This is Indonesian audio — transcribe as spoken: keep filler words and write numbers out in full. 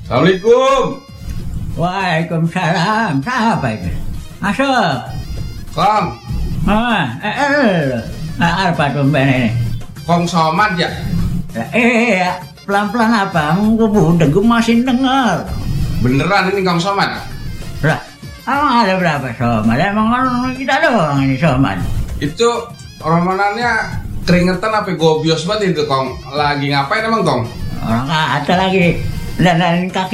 Assalamualaikum. Waalaikumsalam. Siapa itu? Masuk. Kong. Ah, eh, eh, apa tumben ini? Kong Somad ya? Eh, pelan-pelan abang, gue budeg, gue masih denger. Beneran ini Kong Somad? Lah, emang ada berapa somad? Emang orang kita doang ini somad. Itu romanannya keringetan apa gobios banget itu Kong. Lagi ngapain emang Kong? Orang kata lagi dandanin kaki